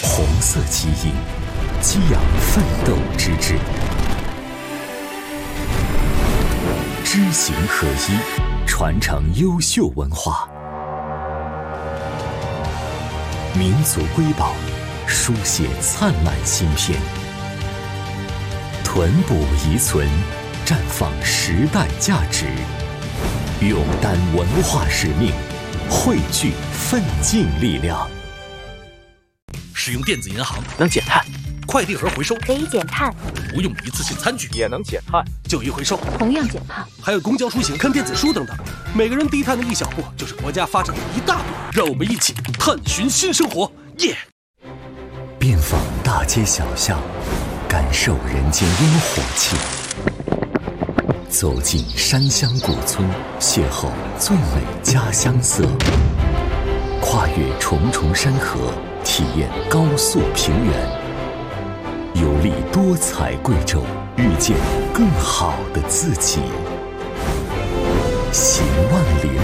红色基因，激扬奋斗之志。知行合一，传承优秀文化。民族瑰宝，书写灿烂新篇。屯补遗存，绽放时代价值。勇担文化使命，汇聚奋进力量。 使用电子银行能减碳， 快递盒回收可以减碳， 不用一次性餐具也能减碳， 旧衣回收同样减碳， 还有公交出行看电子书等等，每个人低碳的一小步，就是国家发展的一大步。让我们一起探寻新生活，耶！ 遍访大街小巷，感受人间烟火气。走进山乡古村，邂逅最美家乡色。跨越重重山河，体验高速平原。游历多彩贵州，遇见更好的自己。行